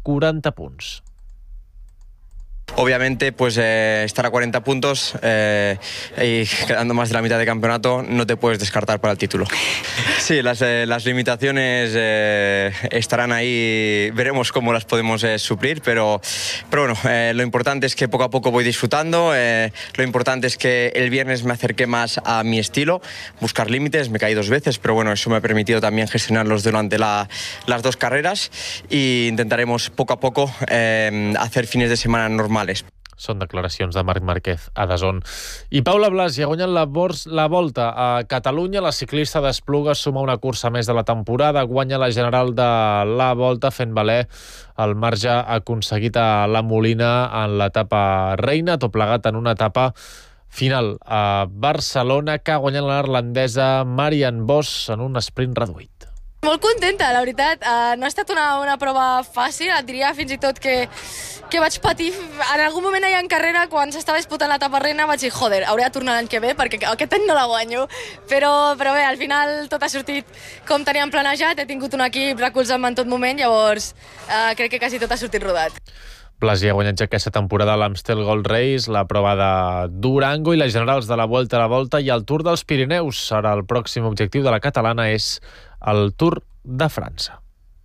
40 punts. Obviamente, pues estar a 40 puntos y quedando más de la mitad de campeonato, no te puedes descartar para el título. Sí, las limitaciones estarán ahí, veremos cómo las podemos suplir, pero bueno, lo importante es que poco a poco voy disfrutando, lo importante es que el viernes me acerqué más a mi estilo, buscar límites, me caí 2 veces, pero bueno, eso me ha permitido también gestionarlos durante las 2 carreras e intentaremos poco a poco hacer fines de semana normales. Són declaracions de Marc Márquez a DAZN. I Paula Blasi ha guanyat la Volta a Catalunya. La ciclista d'Espluga suma una cursa més de la temporada. Guanya la general de la Volta fent valer el marge aconseguit a la Molina en l'etapa reina, tot plegat en una etapa final a Barcelona que ha guanyat la neerlandesa Marianne Vos en un sprint reduït. Molt contenta, la veritat. No ha estat una prova fàcil, et diria fins i tot que vaig patir. En algun moment allà en carrera, quan s'estava disputant l'etapa reina, vaig dir, joder, hauré de tornar l'any que ve perquè aquest any no la guanyo. Però bé, al final tot ha sortit com teníem planejat, he tingut un equip recolzant-me en tot moment, llavors crec que quasi tot ha sortit rodat. Blasi ha guanyat ja aquesta temporada l'Amstel Gold Race, la prova de Durango i les generals de la Vuelta a la Volta i el Tour dels Pirineus. Ara el pròxim objectiu de la catalana és el Tour de França.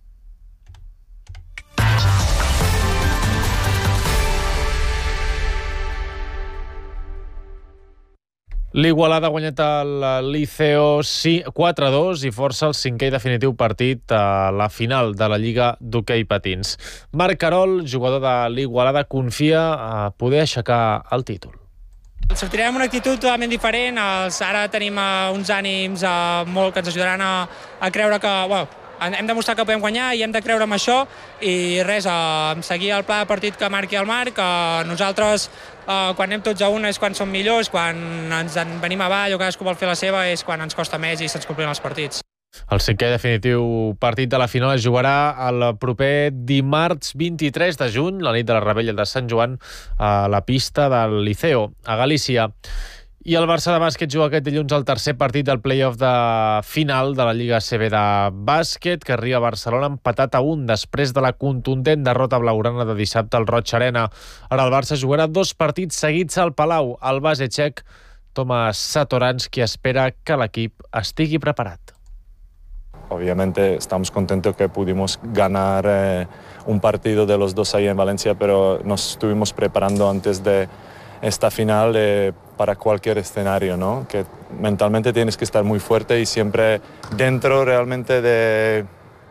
L'Igualada ha guanyat el Liceo 4-2 i força el 5è i definitiu partit a la final de la Lliga d'Hoquei Patins. Marc Carol, jugador de l'Igualada, confia a poder aixecar el títol. Sortirem amb una actitud totalment diferent. Ara tenim uns ànims molt que ens ajudaran a creure que hem demostrat que podem guanyar i hem de creure en això i res, seguir el pla de partit que marqui el Marc. Nosaltres quan anem tots a una és quan som millors, quan ens en venim avall o cadascú vol fer la seva és quan ens costa més i se'ns complien els partits. El 5è definitiu partit de la final es jugarà el proper dimarts 23 de juny, la nit de la Rebella de Sant Joan, a la pista del Liceo, a Galícia. I el Barça de bàsquet juga aquest dilluns el 3è partit del play-off de final de la Lliga ACB de bàsquet, que arriba a Barcelona empatat a 1 després de la contundent derrota blaugrana de dissabte al Roig Arena. Ara el Barça jugarà 2 partits seguits al Palau. El base txec Tomas Satoranski espera que l'equip estigui preparat. Obviamente estamos contentos que pudimos ganar un partido de los 2 ahí en Valencia, pero nos estuvimos preparando antes de esta final para cualquier escenario, ¿no? Que mentalmente tienes que estar muy fuerte y siempre dentro realmente de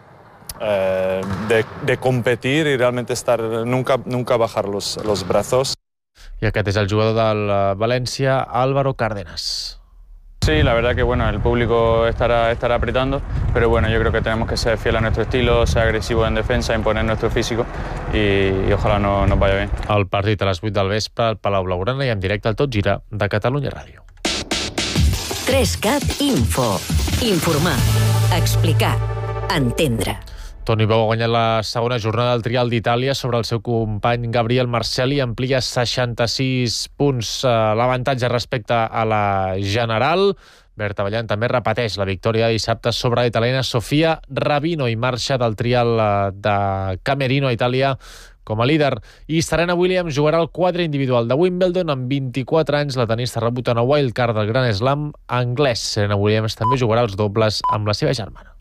competir y realmente estar nunca bajar los brazos. I aquest és el jugador del València, Álvaro Cárdenas. Sí, la verdad que el público estará apretando, pero yo creo que tenemos que ser fieles a nuestro estilo, ser agresivos en defensa, imponer nuestro físico y ojalá nos vaya bien. El partit a les 8 del vespre al Palau Blaugrana i en directe al Tot Gira de Catalunya Ràdio. 3CAT Info. Informar, explicar, entendre. Toni Bou ha guanyat la segona jornada del Trial d'Itàlia sobre el seu company Gabriel Marcelli, amplia 66 punts l'avantatge respecte a la general. Berta Ballant també repeteix la victòria de dissabte sobre la italiana Sofia Rabino i marxa del Trial de Camerino a Itàlia com a líder. I Serena Williams jugarà el quadre individual de Wimbledon. Amb 24 anys, la tenista rebut en el wildcard del Grand Slam anglès. Serena Williams també jugarà els dobles amb la seva germana.